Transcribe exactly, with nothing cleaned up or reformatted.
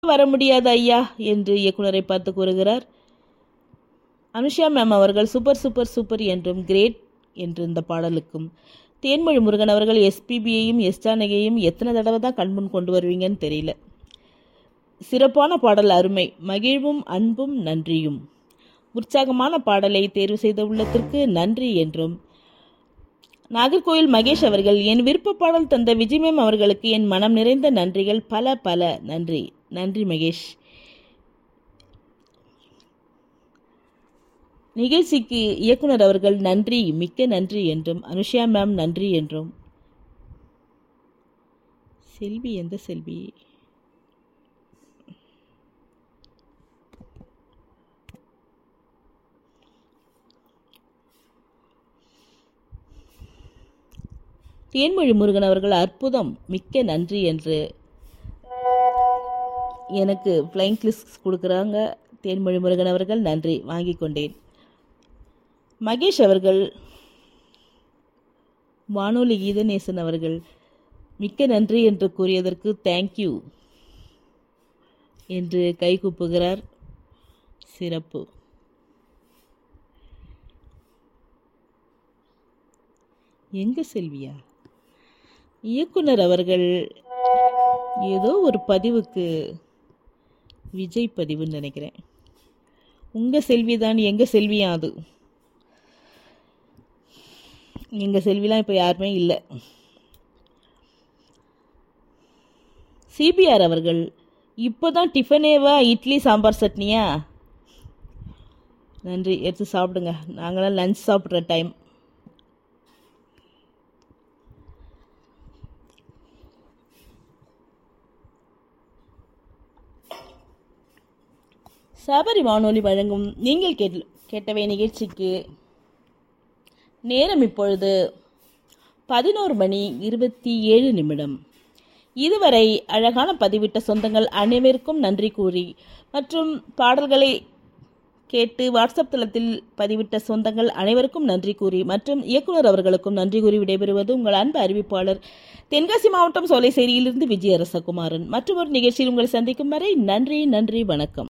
வர முடியாது ஐயா என்று இயக்குனரை பார்த்து கூறுகிறார். அனுஷா மேம் அவர்கள் சூப்பர் சூப்பர் சூப்பர் என்றும் கிரேட் என்று இந்த பாடலுக்கும் தேன்மொழி முருகன் அவர்கள் எஸ்பிபியையும் எஸ் ஜானகியையும் எத்தனை தடவை தான் கண்முன் கொண்டு வருவீங்கன்னு தெரியல. சிறப்பான பாடல், அருமை, மகிழ்வும் அன்பும் நன்றியும். உற்சாகமான பாடலை தேர்வு செய்த உள்ளத்திற்கு நன்றி என்றும் நாகர்கோயில் மகேஷ் அவர்கள் என் விருப்ப பாடல் தந்த விஜய் மேம் அவர்களுக்கு என் மனம் நிறைந்த நன்றிகள் பல பல. நன்றி நன்றி மகேஷ். நிகழ்ச்சிக்கு இயக்குனர் அவர்கள் நன்றி, மிக்க நன்றி என்றும் அனுஷா மேம் நன்றி என்றும். செல்வி எந்த செல்வி? தேன்மொழி முருகன் அவர்கள் அற்புதம், மிக்க நன்றி என்று எனக்கு ஃப்ளைங் கிளிஸ் கொடுக்குறாங்க. தேன்மொழி முருகன் அவர்கள் நன்றி, வாங்கி கொண்டேன். மகேஷ் அவர்கள், வானொலி கீதநேசன் அவர்கள் மிக்க நன்றி என்று கூறியதற்கு தேங்க்யூ என்று கைகூப்புகிறார். சிறப்பு. எங்க செல்வியா? இயக்குனர் அவர்கள் ஏதோ ஒரு பதிவுக்கு விஜய் பதிவுன்னு நினைக்கிறேன். உங்கள் செல்வி தான், எங்கள் செல்வியா? அது எங்கள் செல்விலாம் இப்போ யாருமே இல்லை. சிபிஆர் அவர்கள் இப்போ தான் டிஃபனேவா இட்லி சாம்பார் சட்னியா? நன்றி, எடுத்து சாப்பிடுங்க. நாங்களாம் லஞ்ச் சாப்பிட்ற டைம். சபரி வானொலி வழங்கும் நீங்கள் கேட் கேட்டவை நிகழ்ச்சிக்கு நேரம் இப்பொழுது பதினோரு மணி இருபத்தி ஏழு நிமிடம். இதுவரை அழகான பதிவிட்ட சொந்தங்கள் அனைவருக்கும் நன்றி கூறி மற்றும் பாடல்களை கேட்டு வாட்ஸ்அப் தளத்தில் பதிவிட்ட சொந்தங்கள் அனைவருக்கும் நன்றி கூறி மற்றும் இயக்குனர் அவர்களுக்கும் நன்றி கூறி விடைபெறுவது உங்கள் அன்பு அறிவிப்பாளர் தென்காசி மாவட்டம் சோலைசேரியிலிருந்து விஜயரசகுமாரன். மற்றும் ஒரு நிகழ்ச்சியில் உங்களை சந்திக்கும் வரை நன்றி நன்றி வணக்கம்.